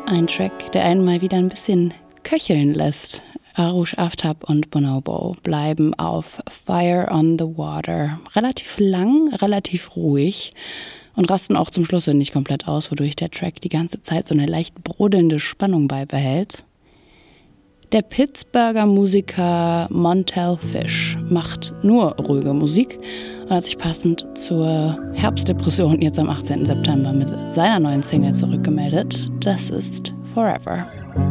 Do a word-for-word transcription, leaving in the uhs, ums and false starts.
Ein Track, der einen mal wieder ein bisschen köcheln lässt. Arush Aftab und Bonobo bleiben auf Fire on the Water relativ lang, relativ ruhig und rasten auch zum Schluss nicht komplett aus, wodurch der Track die ganze Zeit so eine leicht brodelnde Spannung beibehält. Der Pittsburgher Musiker Montel Fish macht nur ruhige Musik und hat sich passend zur Herbstdepression jetzt am achtzehnten September mit seiner neuen Single zurückgemeldet. Das ist Forever.